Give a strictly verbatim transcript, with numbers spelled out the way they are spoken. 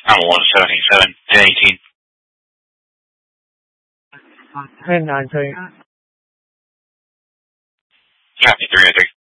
I'm a one seven eight seven, ten eighteen. ten nineteen. Copy, three oh three.